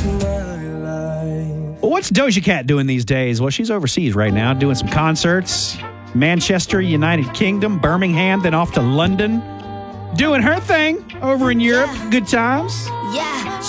Well, what's Doja Cat doing these days? Well, she's overseas right now doing some concerts. Manchester, United Kingdom, Birmingham, then off to London. Doing her thing over in Europe. Good times. Yeah.